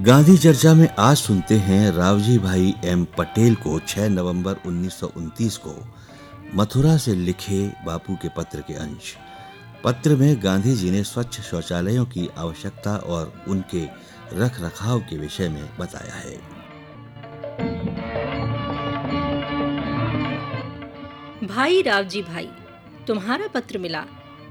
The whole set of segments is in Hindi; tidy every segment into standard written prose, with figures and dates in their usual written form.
गांधी चर्चा में आज सुनते हैं रावजी भाई एम पटेल को 6 नवंबर 1929 को मथुरा से लिखे बापू के पत्र के अंश। पत्र में गांधी जी ने स्वच्छ शौचालयों की आवश्यकता और उनके रखरखाव के विषय में बताया है। भाई रावजी भाई, तुम्हारा पत्र मिला।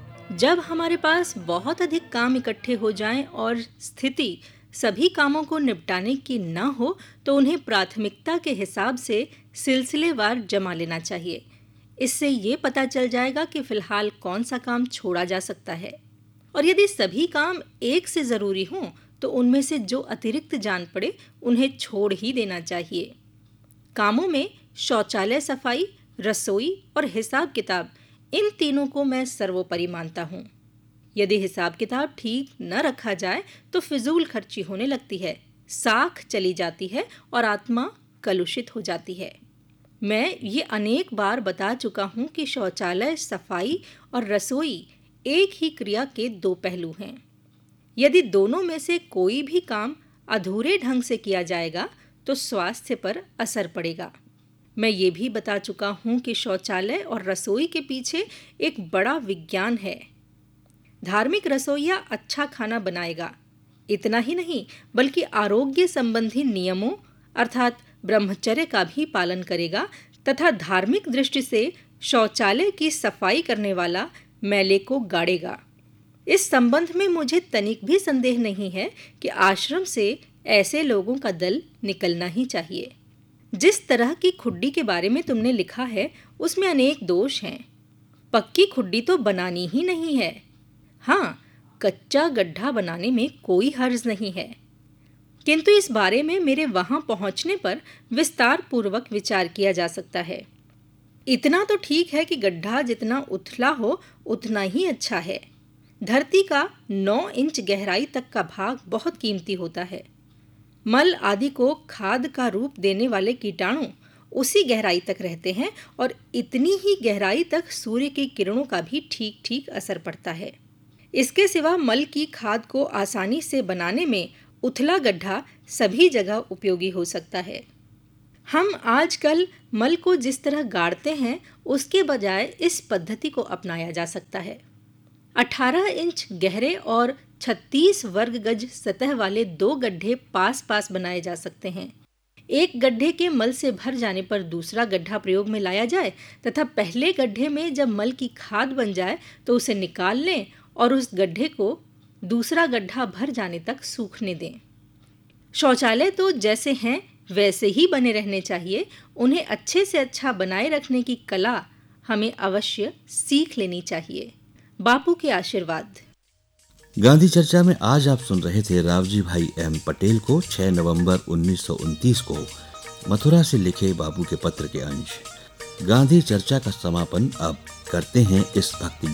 जब हमारे पास बहुत अधिक काम इकट्ठे हो जाएं और स्थिति सभी कामों को निपटाने की न हो तो उन्हें प्राथमिकता के हिसाब से सिलसिलेवार जमा लेना चाहिए। इससे ये पता चल जाएगा कि फिलहाल कौन सा काम छोड़ा जा सकता है, और यदि सभी काम एक से ज़रूरी हों तो उनमें से जो अतिरिक्त जान पड़े उन्हें छोड़ ही देना चाहिए। कामों में शौचालय सफाई, रसोई और हिसाब किताब, इन तीनों को मैं सर्वोपरि मानता हूँ। यदि हिसाब किताब ठीक न रखा जाए तो फिजूल खर्ची होने लगती है, साख चली जाती है और आत्मा कलुषित हो जाती है। मैं ये अनेक बार बता चुका हूँ कि शौचालय सफाई और रसोई एक ही क्रिया के दो पहलू हैं। यदि दोनों में से कोई भी काम अधूरे ढंग से किया जाएगा तो स्वास्थ्य पर असर पड़ेगा। मैं ये भी बता चुका हूँ कि शौचालय और रसोई के पीछे एक बड़ा विज्ञान है। धार्मिक रसोइया अच्छा खाना बनाएगा, इतना ही नहीं बल्कि आरोग्य संबंधी नियमों अर्थात ब्रह्मचर्य का भी पालन करेगा तथा धार्मिक दृष्टि से शौचालय की सफाई करने वाला मैले को गाड़ेगा। इस संबंध में मुझे तनिक भी संदेह नहीं है कि आश्रम से ऐसे लोगों का दल निकलना ही चाहिए। जिस तरह की खुड्डी के बारे में तुमने लिखा है उसमें अनेक दोष हैं। पक्की खुड्डी तो बनानी ही नहीं है। हाँ, कच्चा गड्ढा बनाने में कोई हर्ज नहीं है, किंतु इस बारे में मेरे वहां पहुंचने पर विस्तार पूर्वक विचार किया जा सकता है। इतना तो ठीक है कि गड्ढा जितना उथला हो उतना ही अच्छा है। धरती का 9 इंच गहराई तक का भाग बहुत कीमती होता है। मल आदि को खाद का रूप देने वाले कीटाणु उसी गहराई तक रहते हैं और इतनी ही गहराई तक सूर्य की किरणों का भी ठीक ठीक असर पड़ता है। इसके सिवा मल की खाद को आसानी से बनाने में उथला गड्ढा सभी जगह उपयोगी हो सकता है। हम आजकल मल को जिस तरह गाड़ते हैं उसके बजाय इस पद्धति को अपनाया जा सकता है। 18 इंच गहरे और 36 वर्ग गज सतह वाले 2 गड्ढे पास पास बनाए जा सकते हैं। एक गड्ढे के मल से भर जाने पर दूसरा गड्ढा प्रयोग में लाया जाए तथा पहले गड्ढे में जब मल की खाद बन जाए तो उसे निकाल लें और उस गड्ढे को दूसरा गड्ढा भर जाने तक सूखने दें। शौचालय तो जैसे हैं वैसे ही बने रहने चाहिए। उन्हें अच्छे से अच्छा बनाए रखने की कला हमें अवश्य सीख लेनी चाहिए। बापू के आशीर्वाद। गांधी चर्चा में आज आप सुन रहे थे रावजी भाई एम पटेल को 6 नवंबर 1929 को मथुरा से लिखे बापू के पत्र के अंश। गांधी चर्चा का समापन अब करते हैं इस भक्ति